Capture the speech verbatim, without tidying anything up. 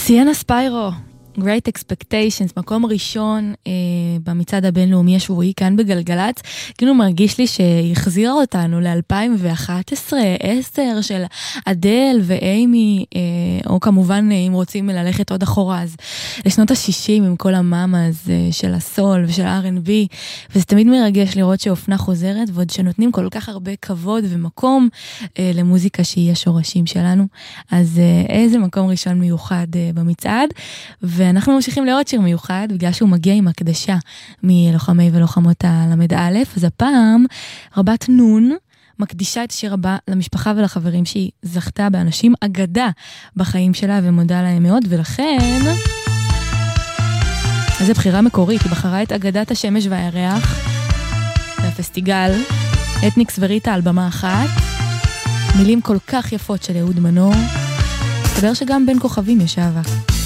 סיאנה ספיירו, Great Expectations, מקום ראשון אה, במצעד הבינלאומי השבועי כאן בגלגלץ, כאילו מרגיש לי שהחזירה אותנו ל-אלפיים ואחת עשרה עשר של אדל ואימי, אה, או כמובן אם רוצים ללכת עוד אחורה, אז לשנות ה-שישים עם כל המאמאז אה, של הסול ושל ה-אר אנד בי, וזה תמיד מרגש לראות שאופנה חוזרת, ועוד שנותנים כל כך הרבה כבוד ומקום אה, למוזיקה שהיא השורשים שלנו, אז אה, איזה מקום ראשון מיוחד אה, במצעד, ו... אנחנו ממשיכים לעוד שיר מיוחד, בגלל שהוא מגיע עם הקדשה מלוחמי ולוחמות הלמד א', אז הפעם רבת נון מקדישה את השיר הבא למשפחה ולחברים שהיא זכתה באנשים אגדה בחיים שלה, ומודה להם מאוד, ולכן איזו בחירה מקורית, היא בחרה את אגדת השמש והירח מהפסטיגל, אתניקס וריטה על במה אחת, מילים כל כך יפות של אהוד מנור, מסתבר שגם בין כוכבים יש אהבה.